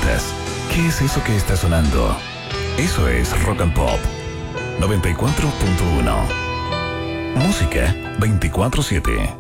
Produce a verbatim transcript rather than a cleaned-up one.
piensas, ¿qué es eso que está sonando? Eso es Rock and Pop noventa y cuatro punto uno. Música veinticuatro siete.